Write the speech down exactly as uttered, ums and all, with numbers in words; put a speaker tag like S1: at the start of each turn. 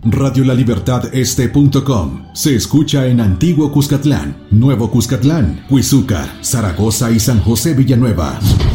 S1: Radio La Libertad Este punto com. Se escucha en Antiguo Cuscatlán, Nuevo Cuscatlán, Huizúcar, Zaragoza y San José Villanueva.